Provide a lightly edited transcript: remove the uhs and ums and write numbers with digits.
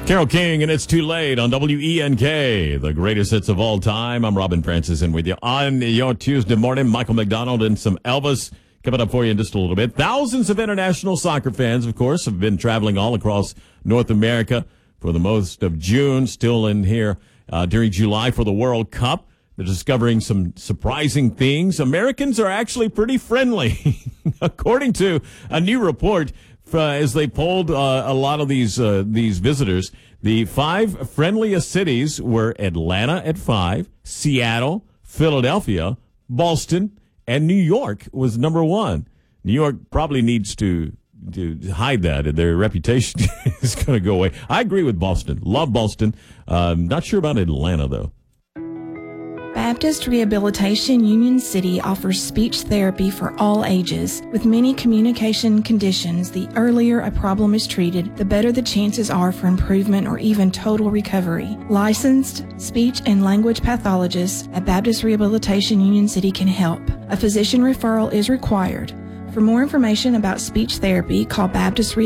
Carole King, and It's Too Late on WENK, the greatest hits of all time. I'm Robin Francis, and with you on your Tuesday morning, Michael McDonald and some Elvis coming up for you in just a little bit. Thousands of international soccer fans, of course, have been traveling all across North America for the most of June, still in here during July for the World Cup. They're discovering some surprising things. Americans are actually pretty friendly, according to a new report. As they polled a lot of these visitors, the 5 friendliest cities were Atlanta at 5, Seattle, Philadelphia, Boston, and New York was number 1. New York probably needs to hide that. Their reputation is going to go away. I agree with Boston. Love Boston. Not sure about Atlanta, though. Baptist Rehabilitation Union City offers speech therapy for all ages. With many communication conditions, the earlier a problem is treated, the better the chances are for improvement or even total recovery. Licensed speech and language pathologists at Baptist Rehabilitation Union City can help. A physician referral is required. For more information about speech therapy, call Baptist